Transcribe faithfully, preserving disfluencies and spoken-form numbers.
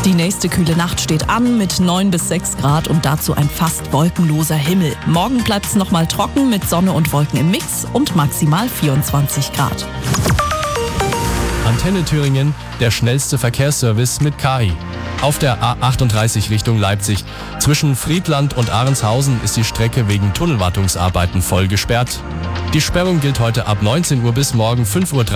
Die nächste kühle Nacht steht an mit neun bis sechs Grad und dazu ein fast wolkenloser Himmel. Morgen bleibt es nochmal trocken mit Sonne und Wolken im Mix und maximal vierundzwanzig Grad. Antenne Thüringen, der schnellste Verkehrsservice mit K I. Auf der A achtunddreißig Richtung Leipzig. Zwischen Friedland und Ahrenshausen ist die Strecke wegen Tunnelwartungsarbeiten voll gesperrt. Die Sperrung gilt heute ab neunzehn Uhr bis morgen fünf Uhr dreißig.